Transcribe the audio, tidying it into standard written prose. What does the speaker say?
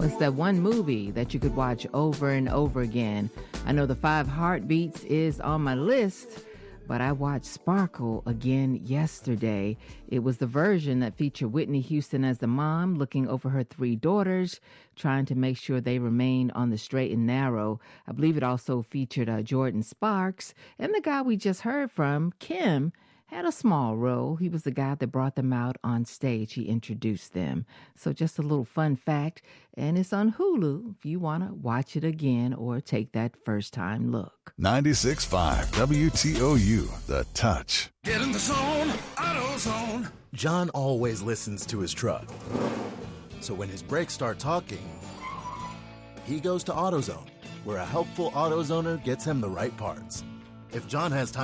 What's that one movie that you could watch over and over again? I know The Five Heartbeats is on my list, but I watched Sparkle again yesterday. It was the version that featured Whitney Houston as the mom looking over her three daughters, trying to make sure they remained on the straight and narrow. I believe it also featured Jordan Sparks, and the guy we just heard from, Kim, had a small role. He was the guy that brought them out on stage. He introduced them. So just a little fun fact, and it's on Hulu if you want to watch it again or take that first-time look. 96.5 WTOU, The Touch. Get in the zone, AutoZone. John always listens to his truck. So when his brakes start talking, he goes to AutoZone, where a helpful AutoZoner gets him the right parts. If John has time